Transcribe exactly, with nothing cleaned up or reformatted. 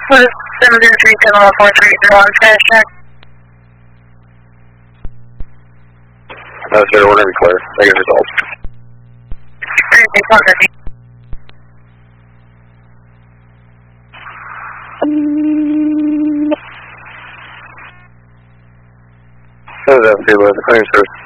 Was seven zero three seven one four three zero on fast track. No, sir, we're going to be clear. Negative results. Great, thanks, one fifty. seven zero two, the clearing service.